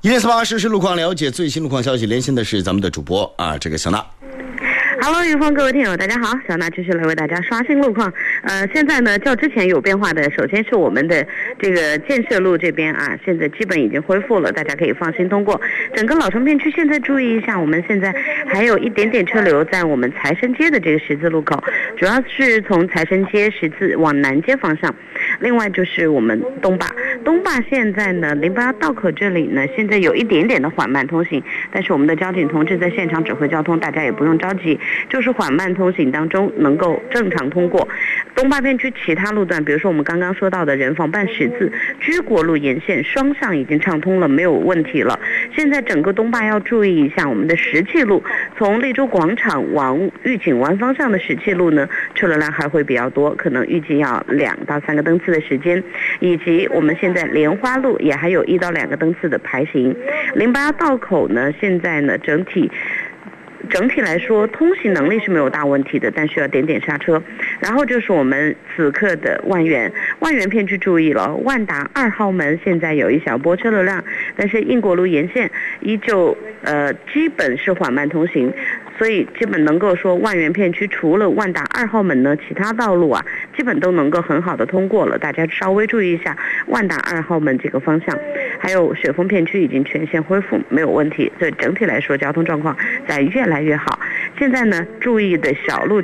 148实时路况，了解最新路况消息，连线的是咱们的主播啊，这个小娜。 Hello， 云峰，各位听友，大家好，小娜继续来为大家刷新路况。现在呢，较之前有变化的，首先是我们的这个建设路这边啊，现在基本已经恢复了，大家可以放心通过。整个老城片区现在注意一下，我们现在还有一点点车流在我们财神街的这个十字路口，主要是从财神街十字往南街方向。另外就是我们东坝现在呢08道口这里呢，现在有一点点的缓慢通行，但是我们的交警同志在现场指挥交通，大家也不用着急，就是缓慢通行当中能够正常通过。东坝片区其他路段，比如说我们刚刚说到的人防办十字、居国路沿线双向已经畅通了，没有问题了。现在整个东坝要注意一下我们的石器路，从荔洲广场往御景湾方向的石器路呢，车流量还会比较多，可能预计要2到3个灯次的时间，以及我们现在莲花路也还有1到2个灯次的排行。08道口呢，现在呢整体来说通行能力是没有大问题的，但需要点点刹车。然后就是我们此刻的万源片区注意了，万达2号门现在有一小波车流量，但是应国路沿线依旧基本是缓慢通行，所以基本能够说万源片区除了万达2号门呢，其他道路啊基本都能够很好的通过了，大家稍微注意一下万达2号门这个方向。还有雪峰片区已经全线恢复，没有问题，所以整体来说交通状况在越来越好。现在呢注意的小路